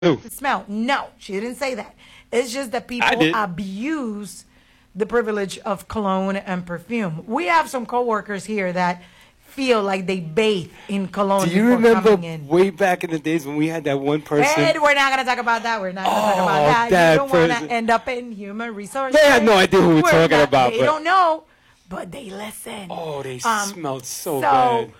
smell. No, she didn't say that. It's just that people abuse the privilege of cologne and perfume. We have some coworkers here that feel like they bathe in cologne. Do you remember way back in the days when we had that one person? Hey, we're not going to talk about that. We're not going to talk about that. You don't want to end up in human resources. They had no idea who we're talking about. They don't know, but they listen. Oh, they smelled so bad.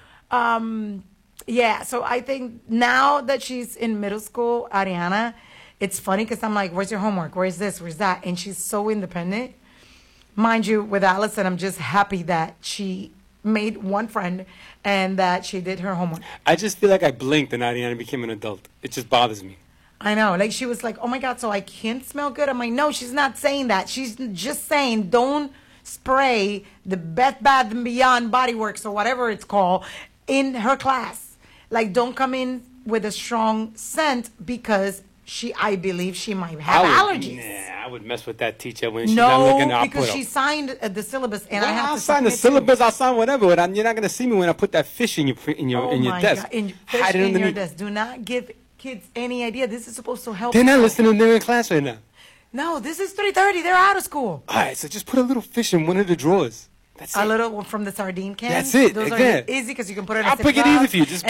Yeah, so I think now that she's in middle school, Ariana, it's funny because I'm like, where's your homework? Where's this? Where's that? And she's so independent. Mind you, with Allison, I'm just happy that she made one friend and that she did her homework. I just feel like I blinked and Ariana became an adult. It just bothers me. I know. Like, she was like, oh, my God, so I can't smell good? I'm like, no, she's not saying that. She's just saying don't spray the Bed Bath & Beyond Body Works or whatever it's called in her class. Like, don't come in with a strong scent because I believe she might have allergies. Nah, I would mess with that teacher when she's not looking out. No, because she signed the syllabus, and I have to I'll sign the syllabus. I'll sign whatever. You're not going to see me when I put that fish in your desk. Hide it in your desk. Do not give kids any idea. This is supposed to help. They're not listening. They're in class right now. No, this is 3:30. They're out of school. All right, so just put a little fish in one of the drawers. That's it. A little from the sardine can. That's it. Those are easy because you can put it in a I'll pick it easy for you. Just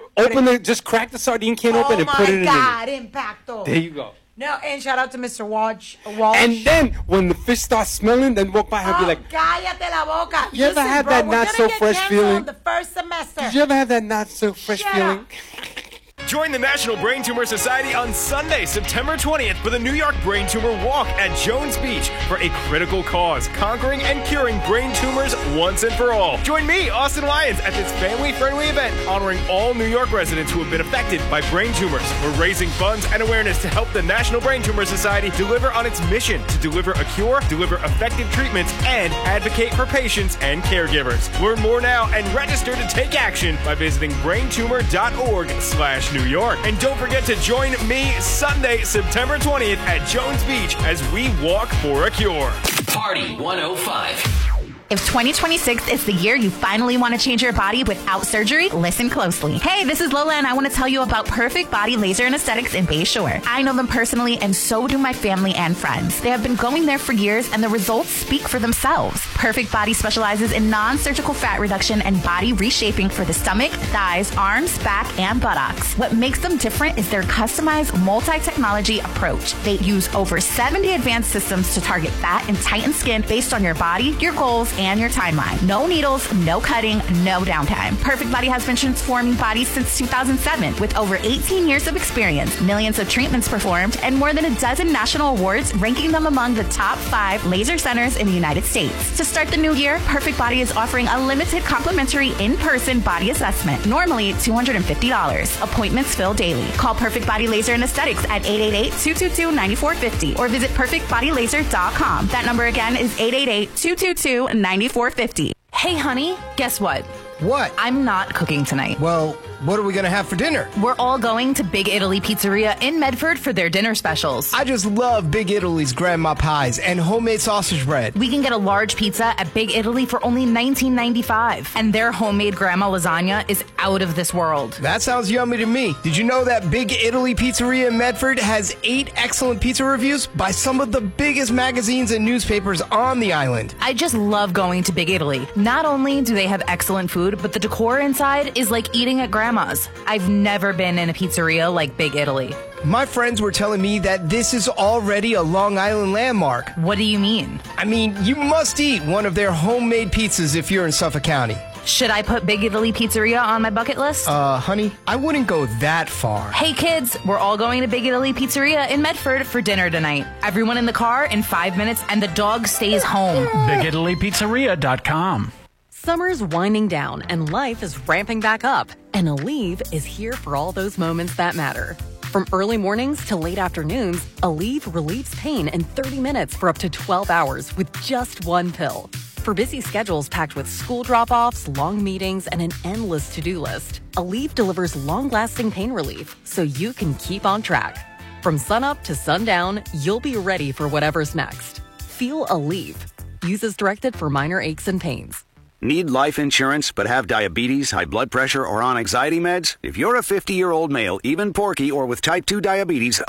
just crack the sardine can open and put it in there. Oh my God, impacto. There you go. No, and shout out to Mr. Walsh. And then when the fish starts smelling, then walk by her and be like, cállate la boca. You ever have that not so fresh feeling? The first semester. Did you ever have that not so fresh feeling? Join the National Brain Tumor Society on Sunday, September 20th for the New York Brain Tumor Walk at Jones Beach for a critical cause, conquering and curing brain tumors once and for all. Join me, Austin Lyons, at this family-friendly event honoring all New York residents who have been affected by brain tumors. We're raising funds and awareness to help the National Brain Tumor Society deliver on its mission to deliver a cure, deliver effective treatments, and advocate for patients and caregivers. Learn more now and register to take action by visiting braintumor.org/New York. And don't forget to join me Sunday, September 20th at Jones Beach as we walk for a cure. Party 105. If 2026 is the year you finally want to change your body without surgery, listen closely. Hey, this is Lola, and I want to tell you about Perfect Body Laser and Aesthetics in Bayshore. I know them personally, and so do my family and friends. They have been going there for years, and the results speak for themselves. Perfect Body specializes in non-surgical fat reduction and body reshaping for the stomach, thighs, arms, back, and buttocks. What makes them different is their customized multi-technology approach. They use over 70 advanced systems to target fat and tighten skin based on your body, your goals, and your timeline. No needles, no cutting, no downtime. Perfect Body has been transforming bodies since 2007 with over 18 years of experience, millions of treatments performed, and more than a dozen national awards ranking them among the top 5 laser centers in the United States. To start the new year, Perfect Body is offering a limited complimentary in-person body assessment, normally $250. Appointments fill daily. Call Perfect Body Laser and Aesthetics at 888-222-9450 or visit perfectbodylaser.com. That number again is 888-222-9450. Hey, honey, guess what? What? I'm not cooking tonight. Well, what are we going to have for dinner? We're all going to Big Italy Pizzeria in Medford for their dinner specials. I just love Big Italy's grandma pies and homemade sausage bread. We can get a large pizza at Big Italy for only $19.95. And their homemade grandma lasagna is out of this world. That sounds yummy to me. Did you know that Big Italy Pizzeria in Medford has 8 excellent pizza reviews by some of the biggest magazines and newspapers on the island? I just love going to Big Italy. Not only do they have excellent food, but the decor inside is like eating at grandma's. I've never been in a pizzeria like Big Italy. My friends were telling me that this is already a Long Island landmark. What do you mean? I mean, you must eat one of their homemade pizzas if you're in Suffolk County. Should I put Big Italy Pizzeria on my bucket list? Honey, I wouldn't go that far. Hey kids, we're all going to Big Italy Pizzeria in Medford for dinner tonight. Everyone in the car in 5 minutes, and the dog stays home. BigItalyPizzeria.com. Summer's winding down and life is ramping back up, and Aleve is here for all those moments that matter. From early mornings to late afternoons, Aleve relieves pain in 30 minutes for up to 12 hours with just one pill. For busy schedules packed with school drop-offs, long meetings, and an endless to-do list, Aleve delivers long-lasting pain relief so you can keep on track. From sunup to sundown, you'll be ready for whatever's next. Feel Aleve. Use as directed for minor aches and pains. Need life insurance but have diabetes, high blood pressure, or on anxiety meds? If you're a 50-year-old male, even porky or with type 2 diabetes,